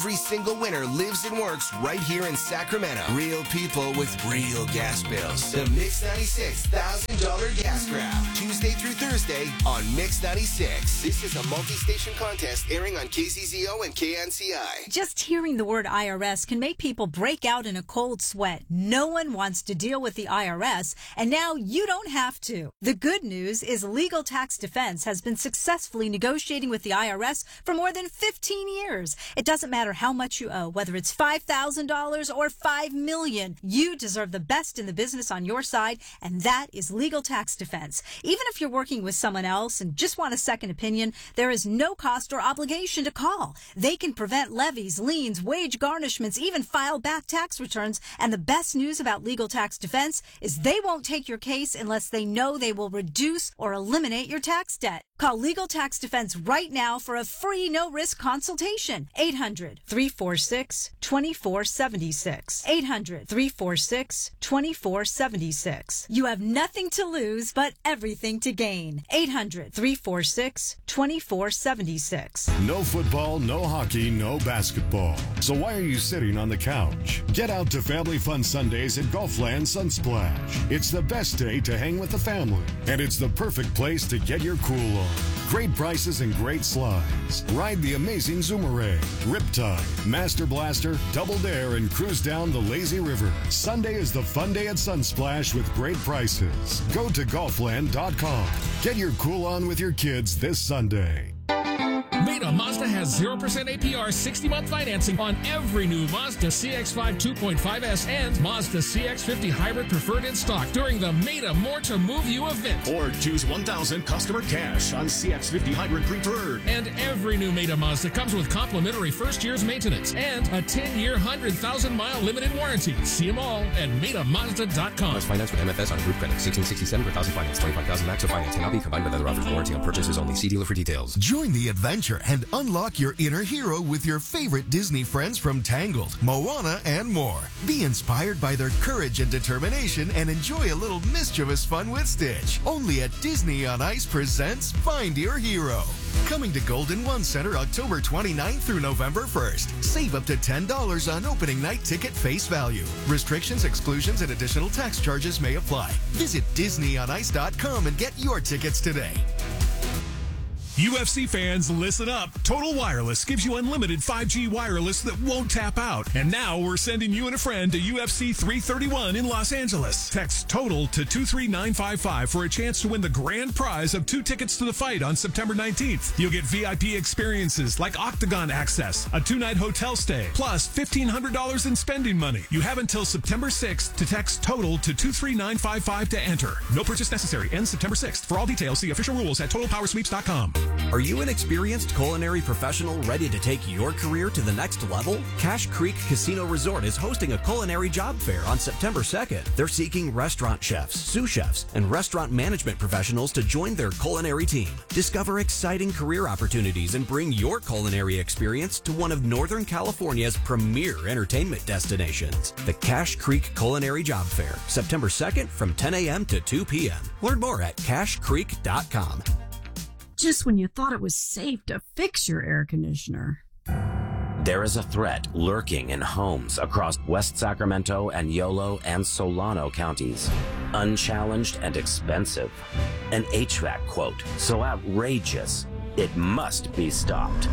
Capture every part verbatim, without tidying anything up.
Every single winner lives and works right here in Sacramento. Real people with real gas bills. The Mix ninety-six one thousand dollars Gas Grab. Tuesday through Thursday on Mix ninety-six. This is a multi-station contest airing on K Z Z O and K N C I. Just hearing the word I R S can make people break out in a cold sweat. No one wants to deal with the I R S, and now you don't have to. The good news is Legal Tax Defense has been successfully negotiating with the I R S for more than fifteen years. It doesn't matter how much you owe, whether it's five thousand dollars or five million dollars. You deserve the best in the business on your side, and that is Legal Tax Defense. Even if you're working with someone else and just want a second opinion, there is no cost or obligation to call. They can prevent levies, liens, wage garnishments, even file back tax returns. And the best news about Legal Tax Defense is they won't take your case unless they know they will reduce or eliminate your tax debt. Call Legal Tax Defense right now for a free no-risk consultation. eight hundred, three four six, two four seven six. eight hundred, three four six, two four seven six. You have nothing to lose but everything to gain. eight hundred, three four six, two four seven six. No football, no hockey, no basketball. So why are you sitting on the couch? Get out to Family Fun Sundays at Gulfland Sunsplash. It's the best day to hang with the family, and it's the perfect place to get your cool on. Great prices and great slides. Ride the amazing Zoomerang, Riptide, Master Blaster, Double Dare, and cruise down the lazy river. Sunday is the fun day at Sunsplash with great prices. Go to golfland dot com. Get your cool on with your kids this Sunday. Meta Mazda has zero percent A P R sixty-month financing on every new Mazda C X five two point five S and Mazda C X fifty Hybrid Preferred in stock during the Meta More to Move You event. Or choose one thousand customer cash on C X fifty Hybrid Preferred. And every new Meta Mazda comes with complimentary first year's maintenance and a ten-year, one hundred thousand mile limited warranty. See them all at meta mazda dot com. Must finance with M F S on group credit. sixteen sixty-seven per thousand finance. twenty-five thousand max of finance. Cannot be combined with other offers. Warranty on purchases only. See dealer for details. Join the adventure and unlock your inner hero with your favorite Disney friends from Tangled, Moana, and more. Be inspired by their courage and determination and enjoy a little mischievous fun with Stitch. Only at Disney on Ice presents Find Your Hero. Coming to Golden One Center October twenty-ninth through November first. Save up to ten dollars on opening night ticket face value. Restrictions, exclusions, and additional tax charges may apply. Visit disney on ice dot com and get your tickets today. U F C fans, listen up. Total Wireless gives you unlimited five G wireless that won't tap out. And now we're sending you and a friend to U F C three thirty-one in Los Angeles. Text TOTAL to two three nine five five for a chance to win the grand prize of two tickets to the fight on September nineteenth. You'll get V I P experiences like Octagon access, a two-night hotel stay, plus fifteen hundred dollars in spending money. You have until September sixth to text TOTAL to two three nine five five to enter. No purchase necessary. Ends September sixth. For all details, see official rules at total power sweeps dot com. Are you an experienced culinary professional ready to take your career to the next level? Cache Creek Casino Resort is hosting a culinary job fair on September second. They're seeking restaurant chefs, sous chefs, and restaurant management professionals to join their culinary team. Discover exciting career opportunities and bring your culinary experience to one of Northern California's premier entertainment destinations. The Cache Creek Culinary Job Fair, September second from ten a.m. to two p.m. Learn more at cache creek dot com. Just when you thought it was safe to fix your air conditioner. There is a threat lurking in homes across West Sacramento and Yolo and Solano counties. Unchallenged and expensive. An H V A C quote so outrageous, it must be stopped.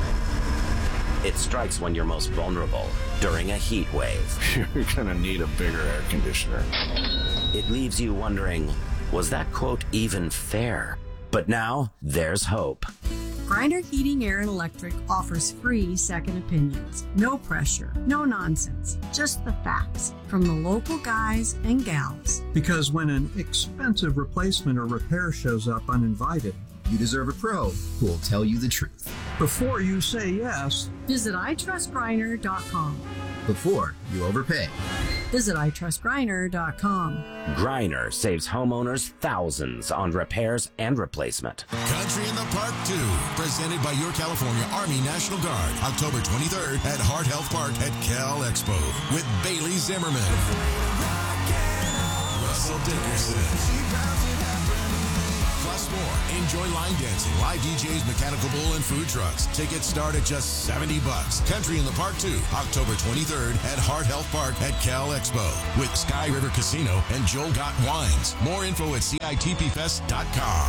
It strikes when you're most vulnerable, during a heat wave. You're gonna need a bigger air conditioner. It leaves you wondering, was that quote even fair? But now, there's hope. Grindr Heating, Air, and Electric offers free second opinions. No pressure, no nonsense, just the facts from the local guys and gals. Because when an expensive replacement or repair shows up uninvited, you deserve a pro who will tell you the truth. Before you say yes, visit i trust grindr dot com. Before you overpay, visit i trust grindr dot com. Grindr saves homeowners thousands on repairs and replacement. Country in the Park two, presented by your California Army National Guard, October twenty-third at Hart Health Park at Cal Expo with Bailey Zimmerman, Russell Dickerson, plus more. Enjoy line dancing, live D Js, mechanical bull, and food trucks. Tickets start at just seventy bucks. Country in the Park two, October twenty-third at Heart Health Park at Cal Expo with Sky River Casino and Joel Gott Wines. More info at C I T P fest dot com.